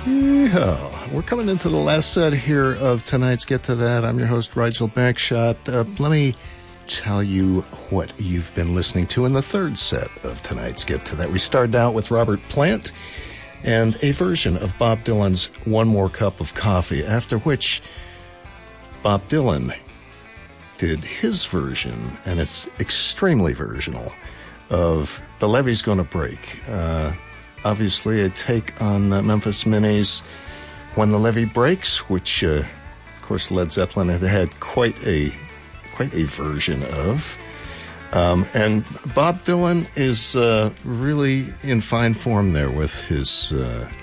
Yeah, we're coming into the last set here of tonight's Get to That. I'm your host, Rigel Backshot. Let me tell you what you've been listening to in the third set of tonight's Get to That. We started out with Robert Plant and a version of Bob Dylan's One More Cup of Coffee, after which Bob Dylan did his version, and it's extremely versional, of The Levee's Gonna Break. Obviously a take on Memphis Minnie's When the Levee Breaks, which, of course, Led Zeppelin had quite a version of. And Bob Dylan is really in fine form there with his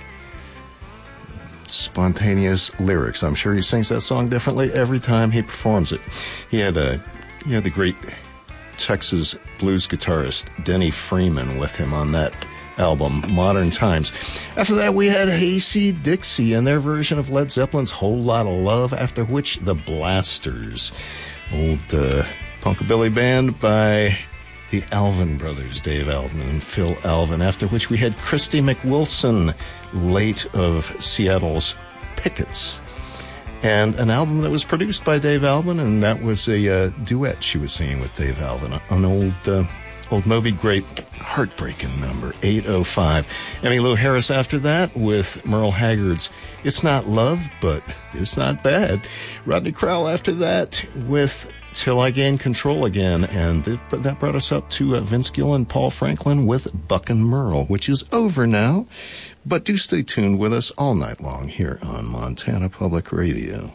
spontaneous lyrics. I'm sure he sings that song differently every time he performs it. He had the great Texas blues guitarist Denny Freeman with him on that album, Modern Times. After that, we had AC Dixie and their version of Led Zeppelin's Whole Lotta Love, after which the Blasters, old punkabilly band by the Alvin brothers, Dave Alvin and Phil Alvin, after which we had Christy McWilson, late of Seattle's Pickets, and an album that was produced by Dave Alvin, and that was a duet she was singing with Dave Alvin, an old Moby Grape heartbreaking number, 805. Emmylou Harris after that with Merle Haggard's It's Not Love, but It's Not Bad. Rodney Crowell after that with Till I Gain Control Again, and that brought us up to Vince Gill and Paul Franklin with Buck and Merle, which is over now, but do stay tuned with us all night long here on Montana Public Radio.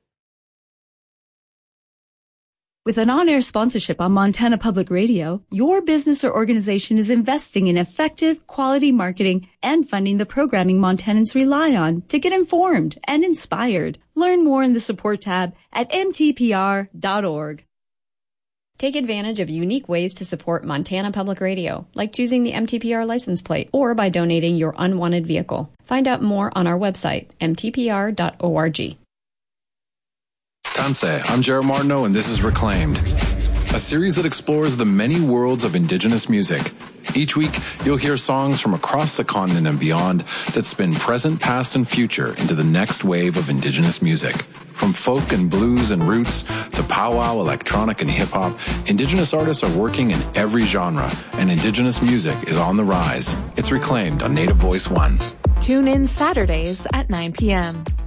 With an on-air sponsorship on Montana Public Radio, your business or organization is investing in effective, quality marketing and funding the programming Montanans rely on to get informed and inspired. Learn more in the support tab at mtpr.org. Take advantage of unique ways to support Montana Public Radio, like choosing the MTPR license plate or by donating your unwanted vehicle. Find out more on our website, mtpr.org. Tanse, I'm Jared Martineau, and this is Reclaimed, a series that explores the many worlds of indigenous music. Each week, you'll hear songs from across the continent and beyond that spin present, past, and future into the next wave of indigenous music. From folk and blues and roots to powwow, electronic, and hip-hop, indigenous artists are working in every genre, and indigenous music is on the rise. It's Reclaimed on Native Voice One. Tune in Saturdays at 9 p.m.